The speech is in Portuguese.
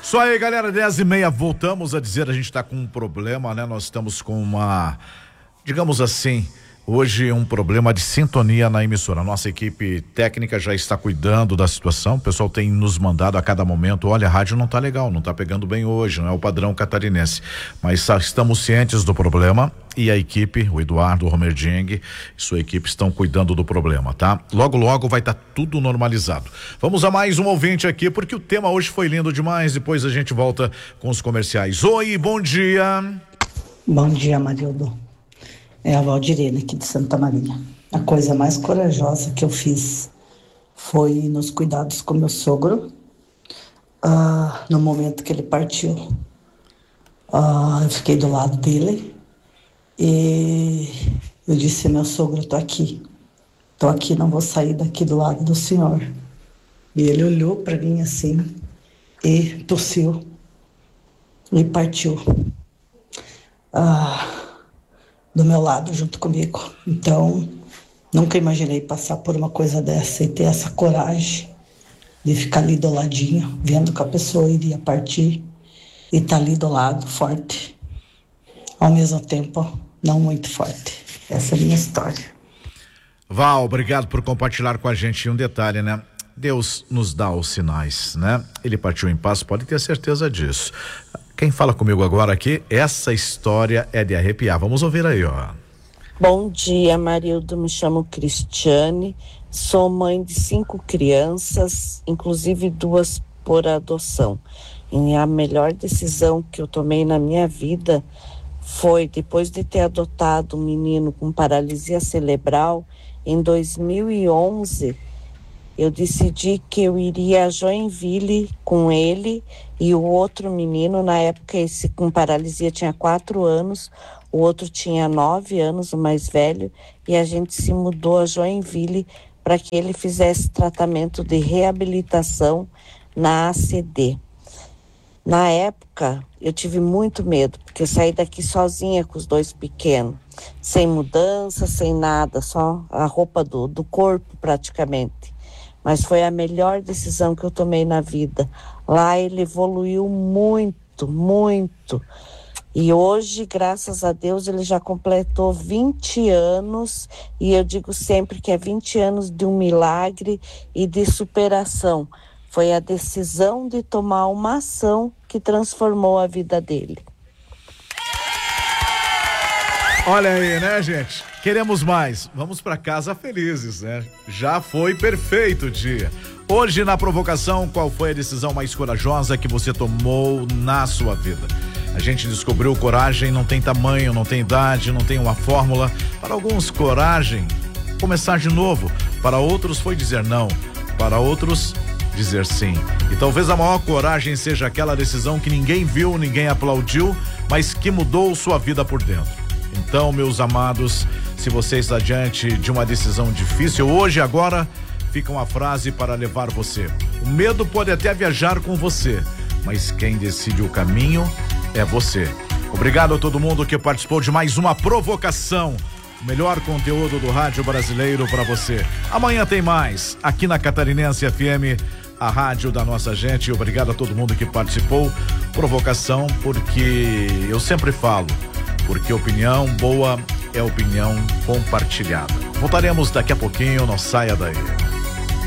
Isso aí, galera, 10h30, voltamos a dizer, a gente está com um problema, né? Nós estamos com uma, digamos assim, hoje um problema de sintonia na emissora. Nossa equipe técnica já está cuidando da situação, o pessoal tem nos mandado a cada momento, olha, a rádio não tá legal, não tá pegando bem hoje, não é o padrão catarinense, mas estamos cientes do problema e a equipe, o Eduardo, o Romerding e sua equipe estão cuidando do problema, tá? Logo, logo vai estar tudo normalizado. Vamos a mais um ouvinte aqui, porque o tema hoje foi lindo demais, depois a gente volta com os comerciais. Oi, bom dia. Bom dia, Marildo. É a Valdirene aqui de Santa Maria. A coisa mais corajosa que eu fiz foi nos cuidados com meu sogro, no momento que ele partiu. Eu fiquei do lado dele e eu disse, meu sogro, tô aqui, não vou sair daqui do lado do senhor. E ele olhou para mim assim e tossiu e partiu. Do meu lado, junto comigo. Então, nunca imaginei passar por uma coisa dessa e ter essa coragem de ficar ali do ladinho, vendo que a pessoa iria partir e estar ali do lado, forte. Ao mesmo tempo, não muito forte. Essa é a minha história. Val, obrigado por compartilhar com a gente um detalhe, né? Deus nos dá os sinais, né? Ele partiu em paz, pode ter certeza disso. Quem fala comigo agora aqui, essa história é de arrepiar. Vamos ouvir aí, ó. Bom dia, Marildo. Me chamo Cristiane. Sou mãe de 5 crianças, inclusive 2 por adoção. E a melhor decisão que eu tomei na minha vida foi, depois de ter adotado um menino com paralisia cerebral, em 2011, eu decidi que eu iria a Joinville com ele e o outro menino. Na época, esse com paralisia tinha 4 anos, o outro tinha 9 anos, o mais velho, e a gente se mudou a Joinville para que ele fizesse tratamento de reabilitação na ACD. Na época, eu tive muito medo, porque eu saí daqui sozinha com os 2 pequenos, sem mudança, sem nada, só a roupa do corpo praticamente. Mas foi a melhor decisão que eu tomei na vida. Lá ele evoluiu muito, muito. E hoje, graças a Deus, ele já completou 20 anos. E eu digo sempre que é 20 anos de um milagre e de superação. Foi a decisão de tomar uma ação que transformou a vida dele. Olha aí, né, gente? Queremos mais. Vamos para casa felizes, né? Já foi perfeito o dia. Hoje, na provocação, qual foi a decisão mais corajosa que você tomou na sua vida? A gente descobriu coragem não tem tamanho, não tem idade, não tem uma fórmula. Para alguns, coragem, começar de novo. Para outros, foi dizer não. Para outros, dizer sim. E talvez a maior coragem seja aquela decisão que ninguém viu, ninguém aplaudiu, mas que mudou sua vida por dentro. Então, meus amados, se você está diante de uma decisão difícil, hoje, agora, fica uma frase para levar você. O medo pode até viajar com você, mas quem decide o caminho é você. Obrigado a todo mundo que participou de mais uma provocação. O melhor conteúdo do rádio brasileiro para você. Amanhã tem mais, aqui na Catarinense FM, a rádio da nossa gente. Obrigado a todo mundo que participou. Provocação, porque eu sempre falo, porque opinião boa é opinião compartilhada. Voltaremos daqui a pouquinho, não saia daí.